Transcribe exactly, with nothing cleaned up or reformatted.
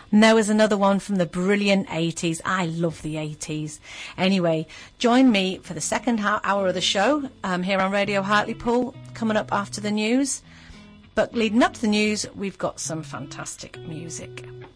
And there was another one from the brilliant eighties. I love the eighties. Anyway, join me for the second hour of the show um, here on Radio Hartlepool, coming up after the news. But leading up to the news, we've got some fantastic music.